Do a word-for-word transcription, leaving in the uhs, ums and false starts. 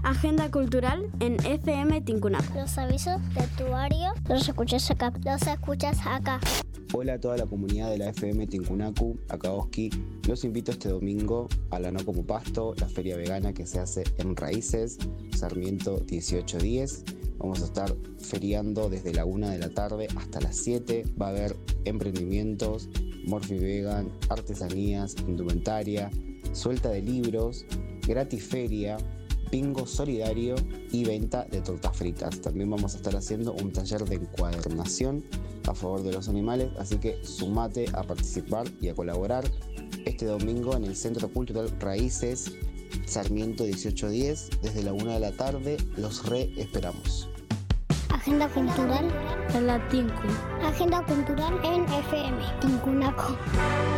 Agenda cultural en F M Tincunaco. Los avisos de tu área los escuchas acá. Los escuchas acá. Hola a toda la comunidad de la F M Tincunacu, acá Oski. Los invito este domingo a la No Como Pasto, la feria vegana que se hace en Raíces, Sarmiento dieciocho diez. Vamos a estar feriando desde la una de la tarde hasta las siete. Va a haber emprendimientos, Morphy Vegan, artesanías, indumentaria, suelta de libros, gratis feria, bingo solidario y venta de tortas fritas. También vamos a estar haciendo un taller de encuadernación a favor de los animales, así que sumate a participar y a colaborar este domingo en el Centro Cultural Raíces, Sarmiento dieciocho diez, desde la una de la tarde. Los re esperamos. Agenda cultural en la Tinku. Agenda cultural en F M Tincunaco.